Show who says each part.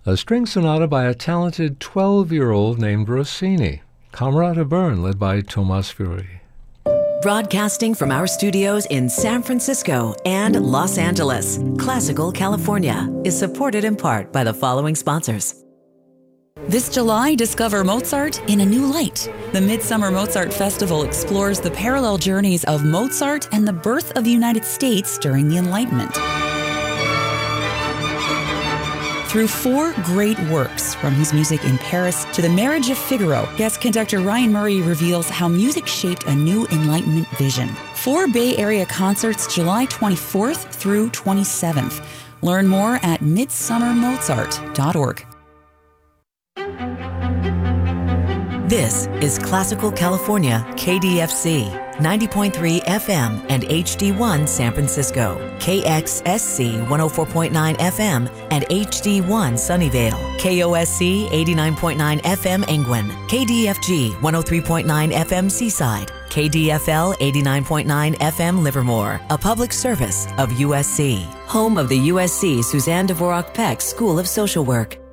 Speaker 1: a string sonata by a talented 12-year-old named Rossini. Camerata Bern, led by Tomas Fury.
Speaker 2: Broadcasting from our studios in San Francisco and Los Angeles, Classical California is supported in part by the following sponsors.
Speaker 3: This July, discover Mozart in a new light. The Midsummer Mozart Festival explores the parallel journeys of Mozart and the birth of the United States during the Enlightenment. Through 4 great works, from his music in Paris to The Marriage of Figaro, guest conductor Ryan Murray reveals how music shaped a new Enlightenment vision. 4 Bay Area concerts July 24th through 27th. Learn more at midsummermozart.org.
Speaker 2: This is Classical California, KDFC, 90.3 FM and HD1 San Francisco, KXSC 104.9 FM and HD1 Sunnyvale, KOSC 89.9 FM Engwin, KDFG 103.9 FM Seaside, KDFL 89.9 FM Livermore, a public service of USC, home of the USC Suzanne Dvorak Peck School of Social Work.